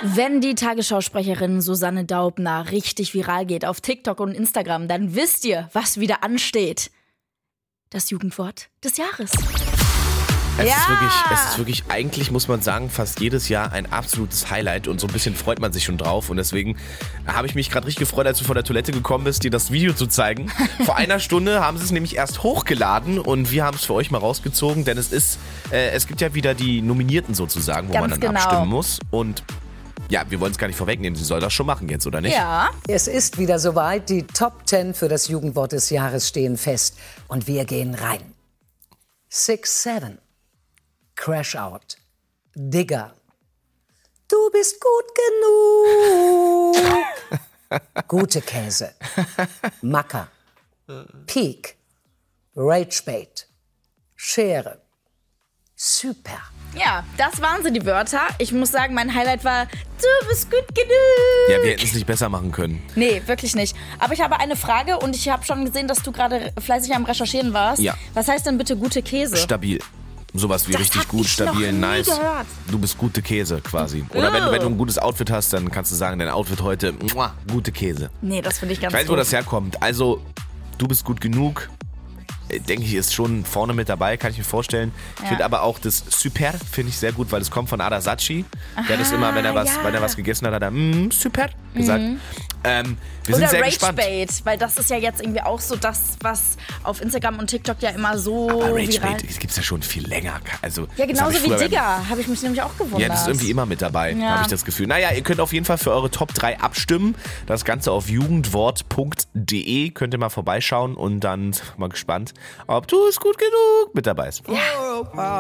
Wenn die Tagesschausprecherin Susanne Daubner richtig viral geht auf TikTok und Instagram, dann wisst ihr, was wieder ansteht. Das Jugendwort des Jahres. Es ist wirklich, eigentlich muss man sagen, fast jedes Jahr ein absolutes Highlight und so ein bisschen freut man sich schon drauf und deswegen habe ich mich gerade richtig gefreut, als du von der Toilette gekommen bist, dir das Video zu zeigen. Vor einer Stunde haben sie es nämlich erst hochgeladen und wir haben es für euch mal rausgezogen, denn es gibt ja wieder die Nominierten sozusagen, wo man dann abstimmen muss und ja, wir wollen es gar nicht vorwegnehmen, sie soll das schon machen jetzt, oder nicht? Ja. Es ist wieder soweit, die Top 10 für das Jugendwort des Jahres stehen fest und wir gehen rein. 6-7. Crash Out, Digger, du bist gut genug, gute Käse, Macker, Peak, Ragebait, Schere, super. Ja, das waren sie, die Wörter. Ich muss sagen, mein Highlight war, du bist gut genug. Ja, wir hätten es nicht besser machen können. Nee, wirklich nicht. Aber ich habe eine Frage und ich habe schon gesehen, dass du gerade fleißig am Recherchieren warst. Ja. Was heißt denn bitte gute Käse? Stabil. Sowas wie Das richtig hab gut, ich stabil, noch nie nice. gehört. Du bist gute Käse quasi. Oder wenn du ein gutes Outfit hast, dann kannst du sagen, dein Outfit heute, gute Käse. Nee, das finde ich ganz Ich weiß, wo das herkommt. Also, du bist gut genug. Denke ich, ist schon vorne mit dabei, kann ich mir vorstellen. Ich finde aber auch das Super, finde ich sehr gut, weil es kommt von Ada Sachi. Der hat das immer, wenn er was gegessen hat, hat er Super gesagt. Wir sind sehr gespannt. Oder Ragebait, weil das ist ja jetzt irgendwie auch so das, was auf Instagram und TikTok ja immer so aber viral... Ragebait gibt es ja schon viel länger. Also, Ja, genauso wie Digger, habe ich mich nämlich auch gewundert. Ja, das ist irgendwie immer mit dabei, habe ich das Gefühl. Naja, ihr könnt auf jeden Fall für eure Top 3 abstimmen. Das Ganze auf jugendwort.de. Könnt ihr mal vorbeischauen und dann mal gespannt, ob du es gut genug mit dabei bist. Ja.